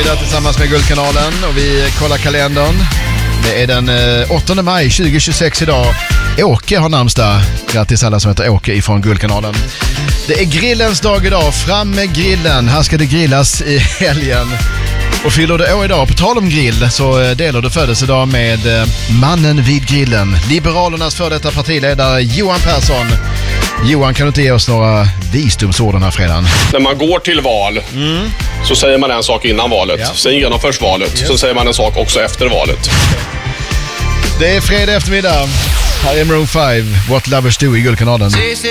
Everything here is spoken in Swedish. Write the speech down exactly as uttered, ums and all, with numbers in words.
eftermiddag tillsammans med Guldkanalen och vi kollar kalendern. Det är den åttonde maj tjugohundratjugosex idag. Åke har namnsdag. Grattis alla som heter Åke ifrån Guldkanalen. Det är grillens dag idag. Fram med grillen. Här ska det grillas i helgen. Och fyller du år idag, på tal om grill, så delar du födelsedag med mannen vid grillen. Liberalernas för detta partiledare Johan Persson. Johan, kan du inte ge oss några visdomsord den här fredagen? När man går till val mm. så säger man en sak innan valet. Ja. Sen genomförs valet. Yes. Så säger man en sak också efter valet. Det är fredag eftermiddag. Här är Maroon five, What Lovers Do i Guldkanalen.